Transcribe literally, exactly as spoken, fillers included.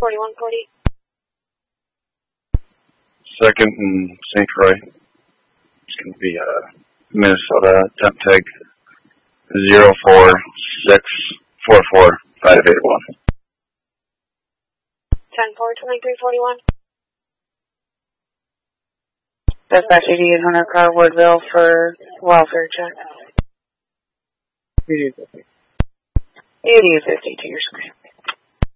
forty-one forty. Second and Saint Croix. It's going to be uh, Minnesota temp tag zero four six four four five eight one. ten four twenty-three forty-one. Dispatch eighty-eight hundred car Woodville for welfare check. eighty-eight fifty. eighty-eight fifty to your screen.